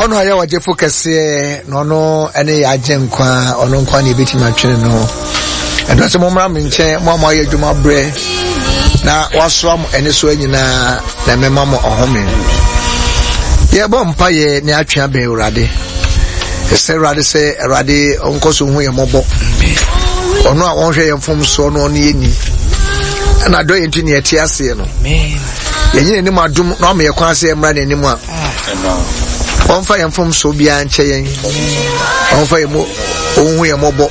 ono aya waje focus no no ene ya agenkwa ono nkwa na ebeti matwene no eno se momra menche mo aye dwuma bre na waso am ene so anyina na mema mo ohome ye bo mpa ye ne atwea be urade se urade se urade onkoso hu ye mobo ono a wonhwe ye mfom so no ne yeni na do yenti ne eti ase no amen yenye ni madum na o me yakwa ase emra ne nimu a onfa ye mfom so bia nche yen onfa ye mo ohun ye mobo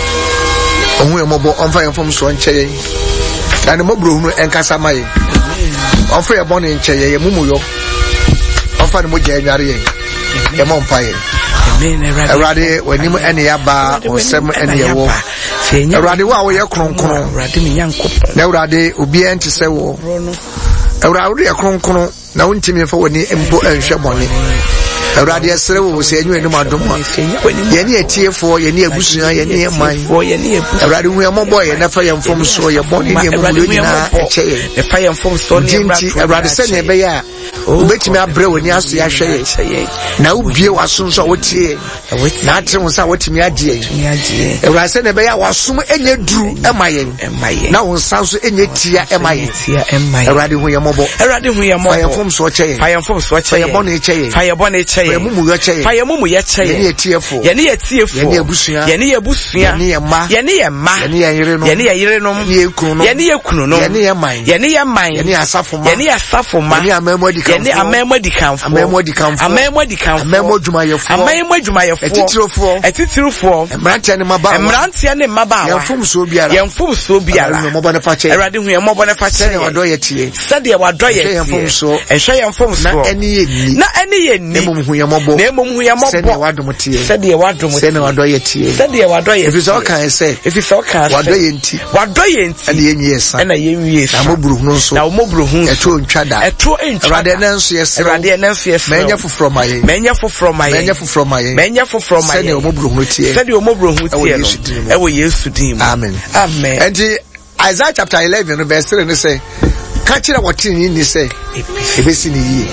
onfa ye mfom so nche yen na ne mobro hu enkasa mai onfa ye bone nche ye mumuyo onfa ne mo je anware yen ye mo mpa ye Erade when you any aba or some any war. Erade wa we kronkron. Erade obi enti se wo. Erade kronkron na wontimi fa woni empo enhwe bone. Erade asere wo se enyu enum adom. Ye ne etiefo ye ne abusuan ye ne man. Erade hu emobo ye na fa ye mfom so ye bone ne emu nyina eche ye. E fa ye mfom so ne erade se ne be ya. Ubetimi abre woni aso ya hwe ye. Na ubie waso so wotie. Na atre wo sa wotimi ade ye. Erade se ne be ya wasom enye duru emayen. Na wo sa so enye tia emayen. Erade hu ye mobo. Erade hu ye mobo. Fa ye mfom so che ye. Fa ye mfom so che ye. Fa ye bone che ye. Fa ye bone che ye. Fa ye mumu ye che ye. Fa ye mumu ye che ye. Ye ne etiefo. Ye ne etiefo. Ye ne abusuan. Ye ne abusuan. Ye ne ma. Ye ne ma. Ye ne yire no. Ye ne yire no. Ye ekunu no. Ye ne ekunu no. Ye ne man. Ye ne man. Ye ne asafo ma. Ye ne asafo ma. Ye ne amemodi kan. Ye ne amemodi kan. Amemodi kan. Amemodi kan. Amemodi jumayefo. Amemodi jumayefo. Etitirofo. Etitirofo. Emrantia ne maba. Emrantia ne maba. Ye mfum so biara. Ye mfum so biara. Ye mobo ne fa che. Erade hu ye mobo ne fa che. Se ne wado ye tie. Se de wado ye tie. Ye mfum so. Ehwe ye mfum so. Na eni ye ni. Na eni ye ni. Emum hu ye mobo. Na emum hu ye mobo. Se ne wado mo tie. Se de wado mo tie. Se ne wado ye tie. Se de wado ye. If you so can say. If you so can. Wado ye nti. Wado ye nti. Eni ye nwiesa. Ena ye nwiesa. Na mobru hu so. Na mobru hu. Eto ntwada. Eto ntwada. Erade nanso ye se. Erade nanso ye se. Menya foforo maye. Menya foforo maye. Menya foforo maye. Menya foforo maye. Se ne omobru hu tie. Se de omobru hu tie. Ewo Yesu dim. Amen. Amen. And Isaiah chapter 11 verse 3 ne say kachira wotini ni say ebesi ni yie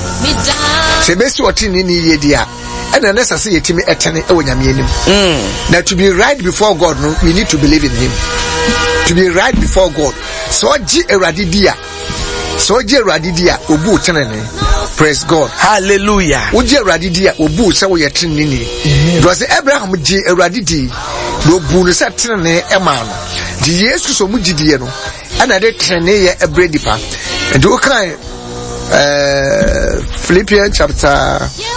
sebesi wotini ni yie dia and the necessary yetimi etene ewo nyame anim now to be right before God no we need to believe in him to be right before God so ji erade dia obu tenene praise God hallelujah uji erade dia obu se wo yetene ni do say Abraham ji erade di do bu no se tenene ema no di Yesu so mu gidie no ana de tenene ye ebredipa and do kan Philippians chapter